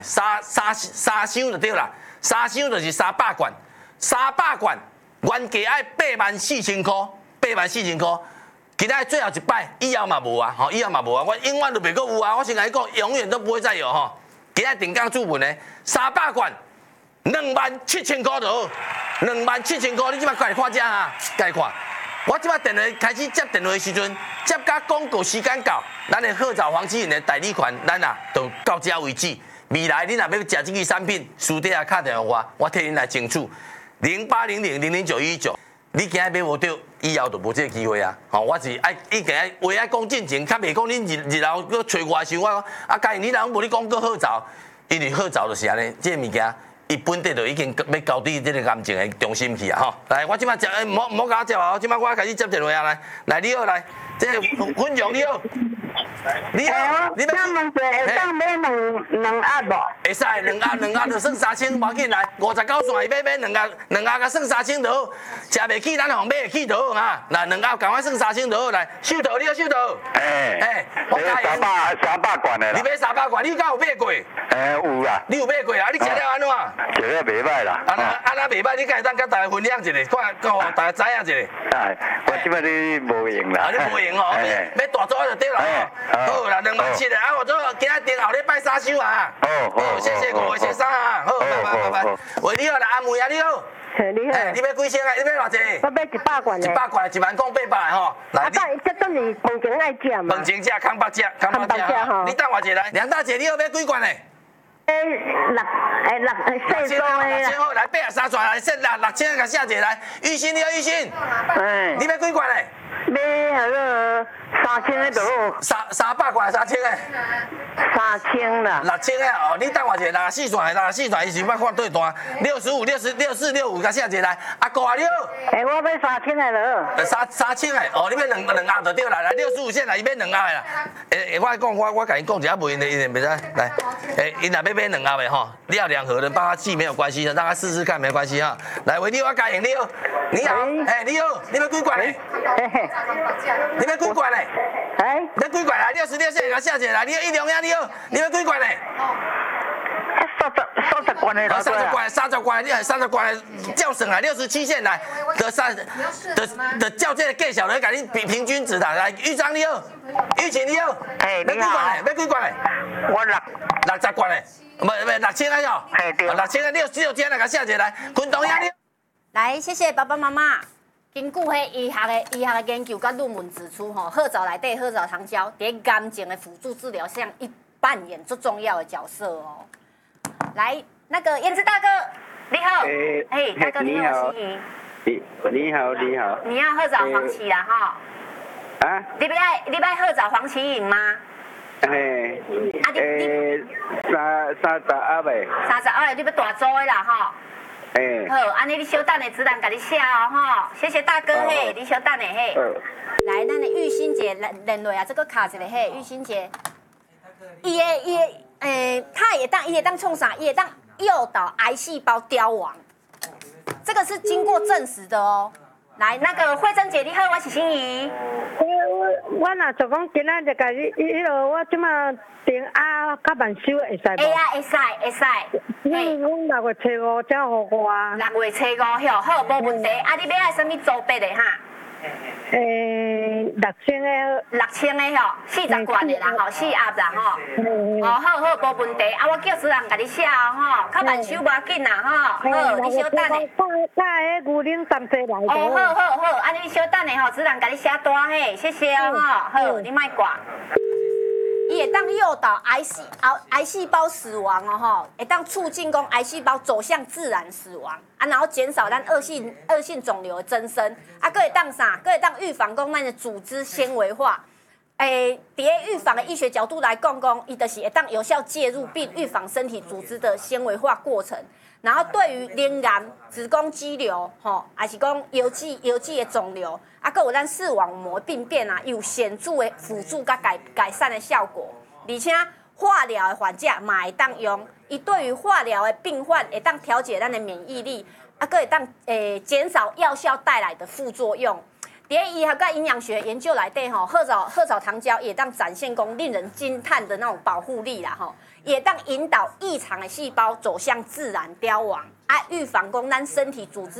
三箱就对啦，三箱就是300罐，300罐原价爱84000块，84000块。今仔最后一摆，以后嘛无啊，吼，以后嘛无啊，我永远都袂阁有啊。我先甲你讲，永远都不会再有吼。今仔定岗注文的300罐，27000块就好，27000块，你即摆快来看遮啊，来看。我即摆电话开始接电话的时阵，接甲广告时间到，咱的鹤藻黄芪的代理权，咱啊就到遮为止。未来你若要食这支产品，私底下打电话我替恁来争取080000091119。你今日买无到，以后就无这个机会啊！吼，我是爱已经爱话爱讲进前，较袂讲恁日后搁找我想我啊，假如你若无你讲过好早，因为好早就是安尼，这个物件伊本地就已经要交对这个感情的中心去啊！吼，来，我即摆接，唔好甲我接啊！我即摆我开始接电话啊！来，你好，来，这粉荣你好。你好，你要问者会当买两盒无？ 会使两盒就算3000，无要紧来59线，伊要买两盒，甲算3000就好。食袂起，咱互买会起就好哈。来两盒，赶快算3000就好。来，秀头，你好，秀头。 我加300罐的啦。 你买300罐，你敢有买过？ 有啦。 你有买过啊？你食了安怎？ 食了袂歹啦。 安那袂歹，你敢当甲大家分享一下，看大家知影一下。 我即摆你无用啦。 你无用哦，要大组就对啦。好啦，27000啊，我做今仔定后礼拜3收啊。好，谢谢各位先生啊。好，拜。喂，你好啦，阿梅啊，你好。 你好。 你要几箱啊？你要偌济？ 我买100罐的。 100罐，1万讲800吼。 来，这等是饭前爱食嘛。 饭前食，空白食吼。你等偌济来？梁大姐，你要买几罐嘞 ？6岁多的啦。 好，来83串来，6000个下姐来。玉鑫，你好，玉鑫。你要几罐嘞？ 买那个3000的就好。 300罐3000个。 3000啦。 6000个哦，你等我一下，64串，伊是要看对单，65、64、65个下姐来。阿哥啊，你好。 我要3000个就好。 3000个哦，你要两盒就对啦，来65线来，伊买2盒的啦。我讲我甲伊讲一下，袂袂使来。伊若要买2盒的吼，你要2盒的，帮他寄没有关系的，让他试试看没关系哈。来，喂，你好，嘉颖，你好，你好，你好，你要几罐嘞？你要几罐嘞？你要几罐来？66线个下姐来，你要1两呀，你好，你要几罐嘞 30罐的啦。 30罐，你系30罐照算来，67线来，的照这个计小的，甲你平均值啦。来，玉章你好，玉琴你好， 你好， 要几罐嘞？ 我 60罐嘞，唔6000个哟，6000个66天来个下姐来，昆东呀你好。 来，谢谢爸爸妈妈。根据医学的研究甲论文指出，褐藻内底褐藻糖胶在癌症的辅助治疗上扮演最重要的角色哦。来，那个燕子大哥，你好，大哥你好， 你好。 你要褐藻黄芪啦哈？ 啊？ 你不要褐藻黄芪饮吗 ？30盒呗。 30盒，你要大组的啦哈？好，安尼你稍等下，子兰甲你写哦吼，谢谢大哥嘿，你稍等下嘿。来，咱的玉欣姐连落啊，这个卡一个嘿，玉欣姐，它也当创啥？也当诱导癌细胞凋亡，这个是经过证实的哦。来，那个慧珍姐你好，我是心怡。 我若就讲今仔就甲你我即马订啊较慢收会使无？ 会啊，会使。 阮6月初5才互我。 6月初5吼，好，无问题。啊，你要爱什么组别的哈 6000个 ，6000个吼，40罐的啦吼，4盒啦吼。好，无问题。啊，我叫主人甲你写吼，较慢收无要紧啦吼。好，你稍等下。 带个牛奶淡细来。 好，安尼你稍等下吼，主人甲你写单嘿，谢谢哦吼。好，你莫挂。伊会当诱导癌细胞死亡哦吼，会当促进讲癌细胞走向自然死亡啊，然后减少咱恶性肿瘤的增生啊，佫会当啥？佫会当预防讲咱的组织纤维化。伫预防的医学角度来讲，伊就是会当有效介入并预防身体组织的纤维化过程。然后对于鳞癌、子宫肌瘤，还是讲腰肌的肿瘤，啊，佮有咱视网膜病变啊，有显著的辅助甲改善的效果。而且化疗的患者嘛会当用，伊对于化疗的病患会当调节咱的免疫力，啊，佮会当减少药效带来的副作用。 在医学跟营养学研究来底吼，褐藻糖胶也当展现供令人惊叹的那种保护力啦吼，也当引导异常的细胞走向自然凋亡，预防供咱身体组织